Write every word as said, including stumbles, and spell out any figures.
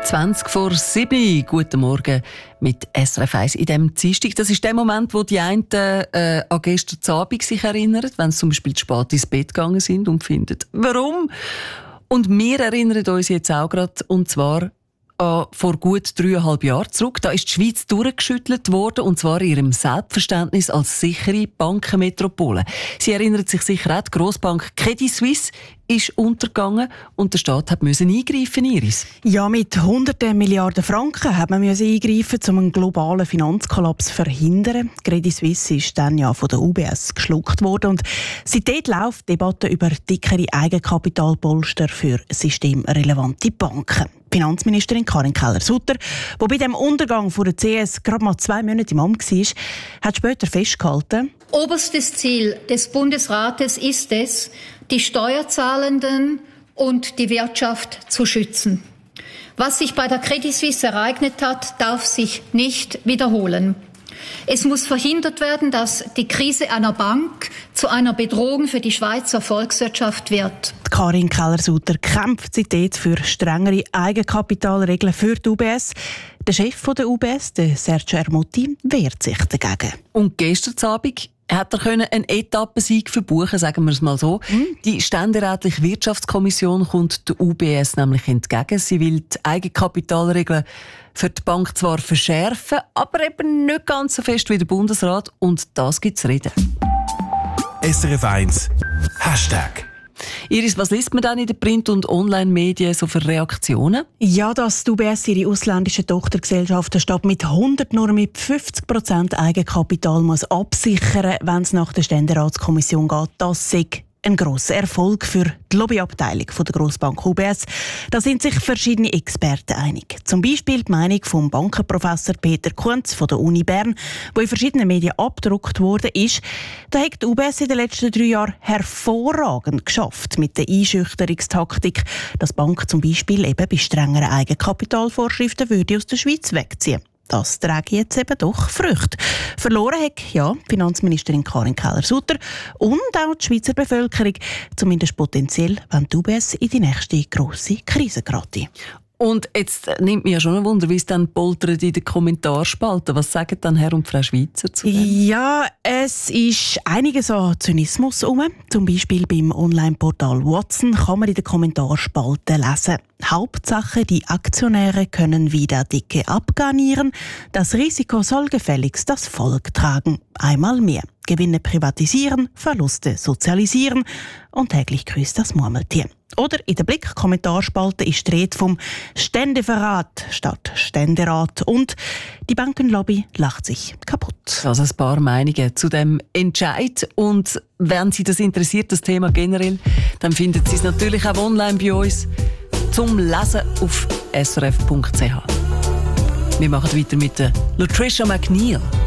zwanzig vor sieben. Guten Morgen mit S R F eins in diesem Dienstag. Das ist der Moment, wo die einen äh, an gestern Abend sich erinnern, wenn sie zum Beispiel zu spät ins Bett gegangen sind und finden, warum? Und wir erinnern uns jetzt auch gerade, und zwar Uh, vor gut dreieinhalb Jahren zurück. Da ist die Schweiz durchgeschüttelt worden, und zwar in ihrem Selbstverständnis als sichere Bankenmetropole. Sie erinnern sich sicher auch, die Grossbank Credit Suisse ist untergegangen und der Staat hat müssen eingreifen, Iris. Ja, mit hunderten Milliarden Franken hat man müssen eingreifen, um einen globalen Finanzkollaps zu verhindern. Credit Suisse ist dann ja von der U B S geschluckt worden und seitdem läuft die Debatte über dickere Eigenkapitalpolster für systemrelevante Banken. Finanzministerin Karin Keller-Sutter, die bei dem Untergang von der C S gerade mal zwei Monate im Amt war, hat später festgehalten: Oberstes Ziel des Bundesrates ist es, die Steuerzahlenden und die Wirtschaft zu schützen. Was sich bei der Credit Suisse ereignet hat, darf sich nicht wiederholen. Es muss verhindert werden, dass die Krise einer Bank zu einer Bedrohung für die Schweizer Volkswirtschaft wird. Karin Keller-Sutter kämpft seitdem für strengere Eigenkapitalregeln für die U B S. Der Chef der U B S, der Sergio Ermotti, wehrt sich dagegen. Und gestern Abend hat er einen Etappensieg verbuchen, sagen wir es mal so. Mhm. Die ständerätliche Wirtschaftskommission kommt der U B S nämlich entgegen. Sie will die Eigenkapitalregeln für die Bank zwar verschärfen, aber eben nicht ganz so fest wie der Bundesrat. Und das gibt es zu reden. S R F eins Hashtag. Iris, was liest man dann in den Print- und Online-Medien so für Reaktionen? Ja, dass die U B S ihre ausländischen Tochtergesellschaften statt mit hundert nur mit fünfzig Prozent Eigenkapital muss absichern, wenn es nach der Ständeratskommission geht, das sei ein grosser Erfolg für die Lobbyabteilung der Grossbank U B S. Da sind sich verschiedene Experten einig. Zum Beispiel die Meinung vom Bankenprofessor Peter Kunz von der Uni Bern, wo in verschiedenen Medien abgedruckt wurde, ist, da hat die U B S in den letzten drei Jahren hervorragend geschafft mit der Einschüchterungstaktik, dass die Bank zum Beispiel eben bei strengeren Eigenkapitalvorschriften würde aus der Schweiz wegziehen. Das trage jetzt eben doch Früchte. Verloren hat ja Finanzministerin Karin Keller-Sutter und auch die Schweizer Bevölkerung, zumindest potenziell, wenn die U B S in die nächste grosse Krise gerät. Und jetzt nimmt mich ja schon ein Wunder, wie es dann poltert in den Kommentarspalten. Was sagen dann Herr und Frau Schweizer zu dem? Ja, es ist einiges an Zynismus herum. Zum Beispiel beim Online-Portal Watson kann man in den Kommentarspalten lesen: Hauptsache, die Aktionäre können wieder dicke abgarnieren. Das Risiko soll gefälligst das Volk tragen. Einmal mehr. Gewinne privatisieren, Verluste sozialisieren und täglich grüßt das Murmeltier. Oder in der Blick-Kommentarspalte ist die Rede vom Ständeverrat statt Ständerat. Und die Bankenlobby lacht sich kaputt. Also ein paar Meinungen zu dem Entscheid. Und wenn Sie das interessiert, das Thema generell, dann finden Sie es natürlich auch online bei uns zum Lesen auf s r f punkt c h. Wir machen weiter mit der Latricia McNeil.